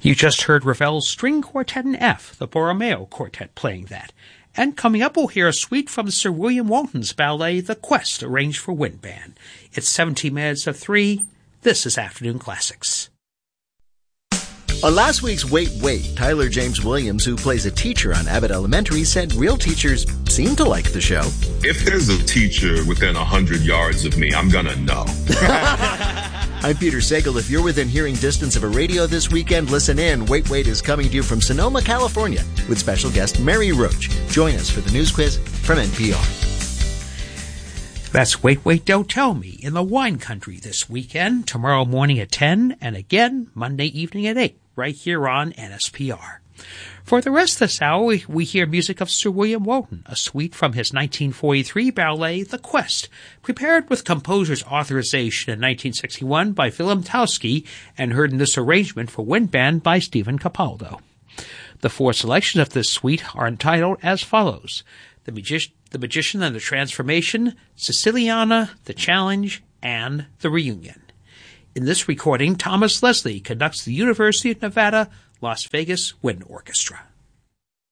You just heard Ravel's String Quartet in F, the Borromeo Quartet playing that. And coming up, we'll hear a suite from Sir William Wotton's ballet, The Quest, arranged for wind band. It's 17 minutes of 3. This is Afternoon Classics. On last week's Wait, Tyler James Williams, who plays a teacher on Abbott Elementary, said real teachers seem to like the show. If there's a teacher within 100 yards of me, I'm gonna know. I'm Peter Sagal. If you're within hearing distance of a radio this weekend, listen in. Wait is coming to you from Sonoma, California, with special guest Mary Roach. Join us for the news quiz from NPR. That's Wait, Don't Tell Me in the wine country this weekend, tomorrow morning at 10, and again Monday evening at 8, right here on NSPR. For the rest of this hour, we hear music of Sir William Wotton, a suite from his 1943 ballet, The Quest, prepared with composer's authorization in 1961 by Willem Tauske and heard in this arrangement for wind band by Stephen Capaldo. The 4 selections of this suite are entitled as follows: The Magician and the Transformation, Siciliana, The Challenge, and The Reunion. In this recording, Thomas Leslie conducts the University of Nevada, Las Vegas Wind Orchestra.